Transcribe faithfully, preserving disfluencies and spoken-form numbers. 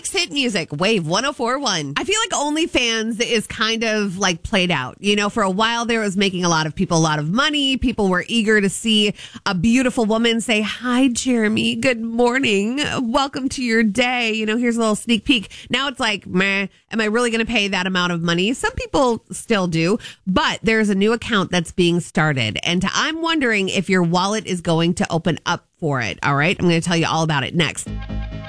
Mix Hit Music, Wave one oh four point one. I feel like OnlyFans is kind of like played out. You know, for a while there, it was making a lot of people a lot of money. People were eager to see a beautiful woman say, "Hi, Jeremy. Good morning. Welcome to your day. You know, here's a little sneak peek." Now it's like, meh, am I really going to pay that amount of money? Some people still do, but there's a new account that's being started. And I'm wondering if your wallet is going to open up for it. All right. I'm going to tell you all about it next.